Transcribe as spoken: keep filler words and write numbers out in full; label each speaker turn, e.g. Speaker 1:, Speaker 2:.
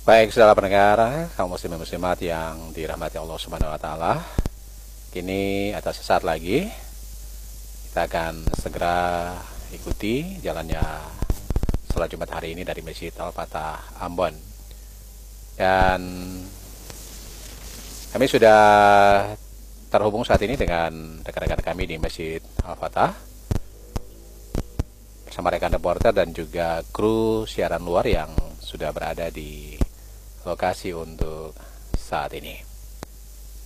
Speaker 1: Baik, saudara pendengar, kaum muslimin muslimat yang dirahmati Allah Subhanahu wa taala. Kini atau sesaat lagi kita akan segera ikuti jalannya salat Jumat hari ini dari Masjid Al-Fatah Ambon. Dan kami sudah terhubung saat ini dengan rekan-rekan kami di Masjid Al-Fatah bersama rekan reporter dan juga kru siaran luar yang sudah berada di lokasi untuk saat ini.